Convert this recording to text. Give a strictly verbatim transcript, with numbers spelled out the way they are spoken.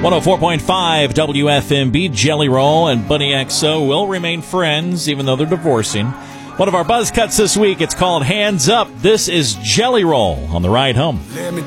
one oh four point five W F M B, Jelly Roll and Bunny X O will remain friends even though they're divorcing. One of our buzz cuts this week, it's called Hands Up. This is Jelly Roll on the ride home.